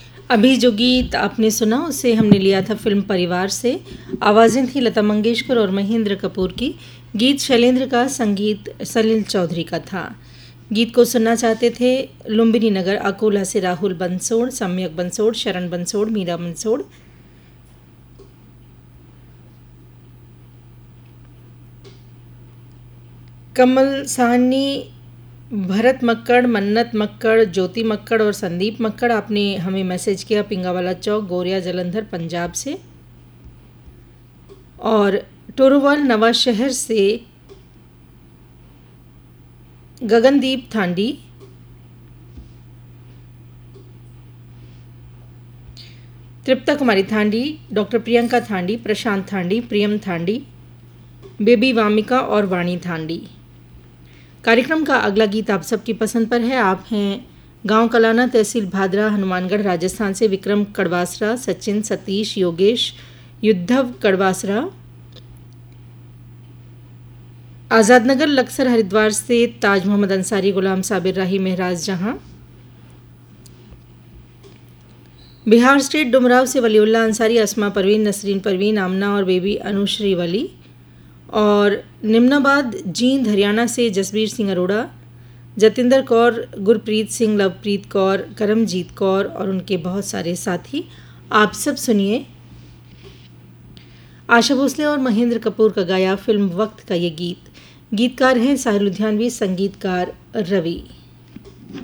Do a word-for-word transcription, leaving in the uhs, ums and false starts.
अभी जो गीत आपने सुना उसे हमने लिया था फिल्म परिवार से। आवाज़ें थी लता मंगेशकर और महेंद्र कपूर की। गीत शैलेंद्र का, संगीत सलिल चौधरी का था। गीत को सुनना चाहते थे लुम्बिनी नगर अकोला से राहुल बंसोड़, सम्यक बंसोड़, शरण बंसोड़, मीरा बंसोड़। कमल साहनी, भरत मक्कड़, मन्नत मक्कड़, ज्योति मक्कड़ और संदीप मक्कड़, आपने हमें मैसेज किया पिंगावाला चौक, गोरिया जलंधर, पंजाब से। और टोरोवाल नवा शहर से गगनदीप थांडी, तृप्ता कुमारी थांडी, डॉक्टर प्रियंका थांडी, प्रशांत थांडी, प्रियम थांडी, बेबी वामिका और वाणी थांडी। कार्यक्रम का अगला गीत आप सबकी पसंद पर है। आप हैं गांव कलाना, तहसील भादरा, हनुमानगढ़, राजस्थान से विक्रम कड़वासरा, सचिन, सतीश, योगेश, युद्धव कड़वासरा। आज़ाद नगर लक्सर हरिद्वार से ताज मोहम्मद अंसारी, गुलाम साबिर राही, महराज जहां। बिहार स्टेट डुमराव से वलीउल्लाह अंसारी, अस्मा परवीन, नसरीन परवीन, आमना और बेबी अनुश्री वली। और निम्नाबाद जींद हरियाणा से जसबीर सिंह अरोड़ा, जतिंदर कौर, गुरप्रीत सिंह, लवप्रीत कौर, करमजीत कौर और उनके बहुत सारे साथी। आप सब सुनिए आशा भोसले और महेंद्र कपूर का गाया फिल्म वक्त का ये गीत। गीतकार हैं साहिर लुधियानवी, संगीतकार रवि।